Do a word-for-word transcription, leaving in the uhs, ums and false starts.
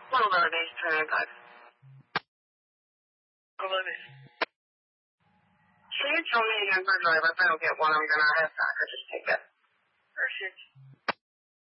One eleven days, two ninety-five. eleven. Can you tell me again for driver? If I don't get one, I'm going to have to just take it. Perfect.